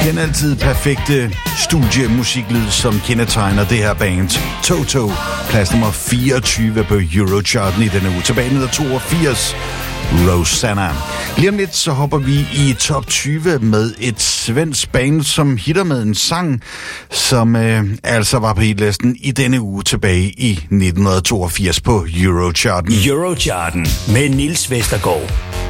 Den altid perfekte studiemusiklyd, som kendetegner det her band. Toto, plads nummer 24 på Eurocharten i denne uge. Tilbage ned 82, Rosanna. Lige om lidt så hopper vi i top 20 med et svensk band, som hitter med en sang, som altså var på hitlisten i denne uge tilbage i 1982 på Eurocharten. Eurocharten med Niels Vestergaard.